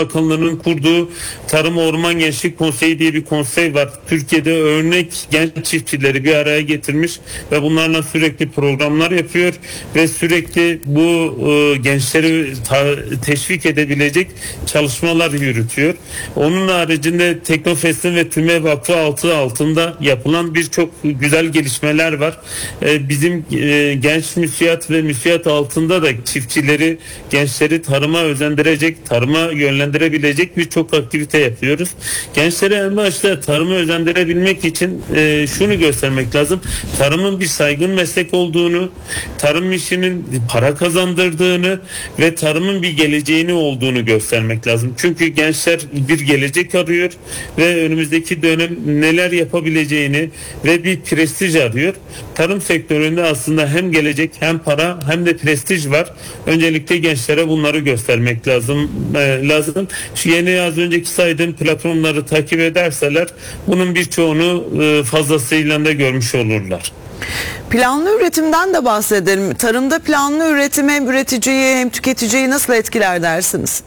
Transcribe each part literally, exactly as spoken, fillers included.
Bakanlığı'nın kurduğu Tarım Orman Gençlik Konseyi diye bir konsey var. Türkiye'de örnek genç çiftçileri bir araya getirmiş ve bunlarla sürekli programlar yapıyor ve sürekli bu e, gençleri ta- teşvik edebilecek çalışmalar yürütüyor. Onun haricinde Teknofest'in ve TÜME Vakfı altı altında yapılan birçok güzel gelişmeler var. E, bizim e, genç müsiyat ve müsiyat altında da çiftçileri, gençleri tarıma özendirecek, tarıma yönlendirebilecek birçok aktivite yapıyoruz. Gençlere en başta tarımı özendirebilmek için e, şunu göstermek lazım. Tarımın bir saygın meslek olduğunu, tarım işinin para kazandırdığını ve tarımın bir geleceğini olduğunu göstermek lazım. Çünkü gençler bir gelecek arıyor ve önümüzdeki dönem neler yapabileceğini ve bir prestij arıyor. Tarım sektöründe aslında hem gelecek hem para hem de prestij var. Öncelikle gençlere bunları göstermek lazım. E, lazım. Şu yeni az önceki saydığım platformları takip ederseler bunun birçoğunu e, fazlasıyla da görmüş olurlar. Planlı üretimden de bahsedelim. Tarımda planlı üretim hem üreticiyi hem tüketiciyi nasıl etkiler dersiniz?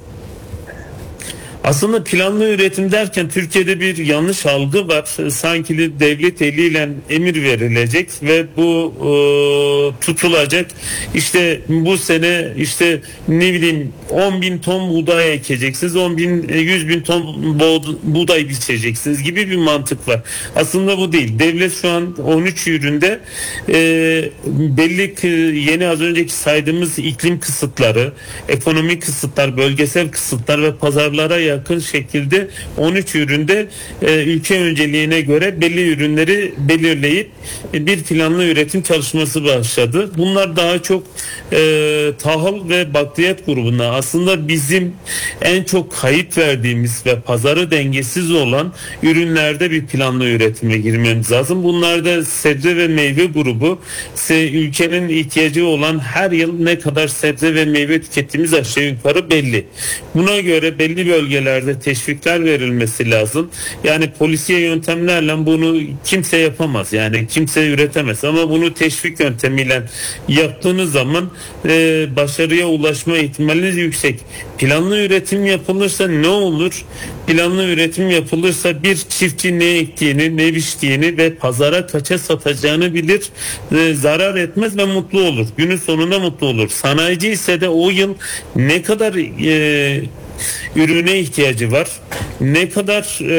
Aslında planlı üretim derken Türkiye'de bir yanlış algı var. Sanki de devlet eliyle emir verilecek ve bu e, tutulacak. İşte bu sene işte ne bileyim on bin ton buğday ekeceksiniz, on bin, yüz bin ton buğday biçeceksiniz gibi bir mantık var. Aslında bu değil. Devlet şu an on üç üründe e, belli ki yeni az önceki saydığımız iklim kısıtları, ekonomik kısıtlar, bölgesel kısıtlar ve pazarlara yakın şekilde on üç üründe e, ülke önceliğine göre belli ürünleri belirleyip e, bir planlı üretim çalışması başladı. Bunlar daha çok e, tahıl ve bakliyat grubunda. Aslında bizim en çok kayıp verdiğimiz ve pazarı dengesiz olan ürünlerde bir planlı üretime girmemiz lazım. Bunlarda sebze ve meyve grubu, ülkenin ihtiyacı olan her yıl ne kadar sebze ve meyve tükettiğimiz aşağı yukarı belli. Buna göre belli bölgelerde teşvikler verilmesi lazım. Yani polisiye yöntemlerle bunu kimse yapamaz. Yani kimse üretemez ama bunu teşvik yöntemiyle yaptığınız zaman e, başarıya ulaşma ihtimaliniz yüksek. Planlı üretim yapılırsa ne olur? Planlı üretim yapılırsa bir çiftçi ne ektiğini, ne biçtiğini ve pazara kaça satacağını bilir, e, zarar etmez ve mutlu olur. Günün sonunda mutlu olur. Sanayici ise de o yıl ne kadar e, ürüne ihtiyacı var, ne kadar e,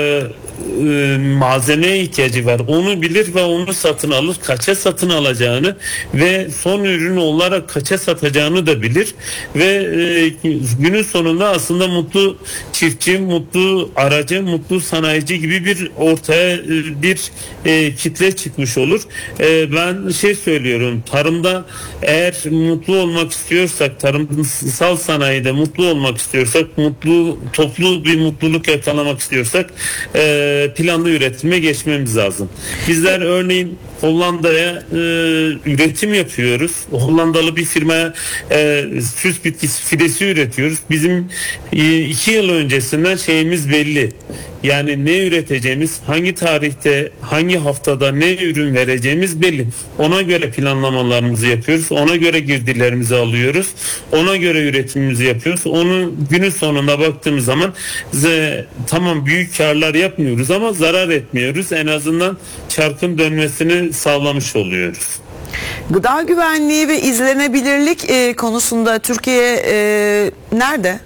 e, malzemeye ihtiyacı var onu bilir ve onu satın alır, kaça satın alacağını ve son ürün olarak kaça satacağını da bilir ve e, günün sonunda aslında mutlu çiftçi, mutlu aracı, mutlu sanayici gibi bir ortaya e, bir e, kitle çıkmış olur. E, ben şey söylüyorum, tarımda eğer mutlu olmak istiyorsak, tarımsal sanayide mutlu olmak istiyorsak, mutlu toplu bir mutluluk yakalamak istiyorsak e, planlı üretime geçmemiz lazım. Bizler örneğin Hollanda'ya e, üretim yapıyoruz. Hollandalı bir firmaya e, süs bitkisi fidesi üretiyoruz. Bizim e, iki yıl öncesinden şeyimiz belli. Yani ne üreteceğimiz, hangi tarihte, hangi haftada ne ürün vereceğimiz belli. Ona göre planlamalarımızı yapıyoruz. Ona göre girdilerimizi alıyoruz. Ona göre üretimimizi yapıyoruz. Onun günün sonunda baktığımız zaman ze, tamam büyük karlar yapmıyoruz ama zarar etmiyoruz. En azından çarkın dönmesini sağlamış oluyoruz. Gıda güvenliği ve izlenebilirlik e, konusunda Türkiye e, nerede?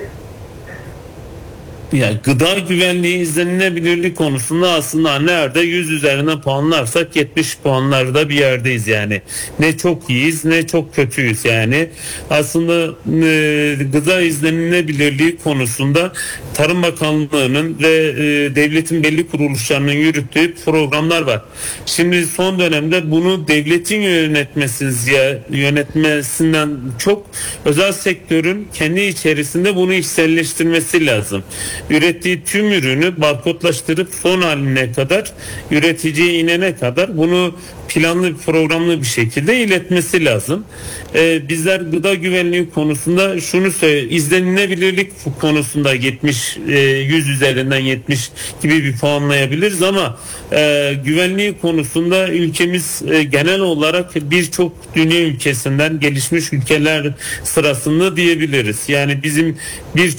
Yani gıda güvenliği, izlenilebilirlik konusunda aslında nerede yüz üzerinden puanlarsak yetmiş puanlarda bir yerdeyiz yani. Ne çok iyiyiz ne çok kötüyüz yani. Aslında e, gıda izlenilebilirliği konusunda Tarım Bakanlığı'nın ve e, devletin belli kuruluşlarının yürüttüğü programlar var. Şimdi son dönemde bunu devletin yönetmesiz ya yönetmesinden çok özel sektörün kendi içerisinde bunu içselleştirmesi lazım. Ürettiği tüm ürünü barkodlaştırıp son haline kadar, üreticiye inene kadar bunu planlı programlı bir şekilde iletmesi lazım. Ee, bizler gıda güvenliği konusunda şunu söyle, izlenilebilirlik konusunda yetmiş yüz üzerinden yetmiş gibi bir puanlayabiliriz ama e, güvenliği konusunda ülkemiz e, genel olarak birçok dünya ülkesinden gelişmiş ülkeler sırasında diyebiliriz. Yani bizim bir